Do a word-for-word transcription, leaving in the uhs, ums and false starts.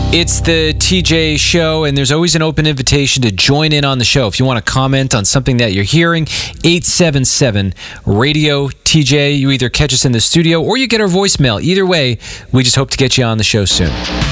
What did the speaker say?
It's the T J Show, and there's always an open invitation to join in on the show. If you want to comment on something that you're hearing, eight seven seven radio T J. You either catch us in the studio or you get our voicemail. Either way, we just hope to get you on the show soon.